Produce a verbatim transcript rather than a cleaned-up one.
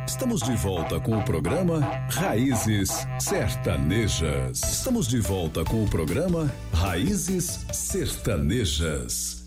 Estamos de volta com o programa Raízes Sertanejas. Estamos de volta com o programa Raízes Sertanejas.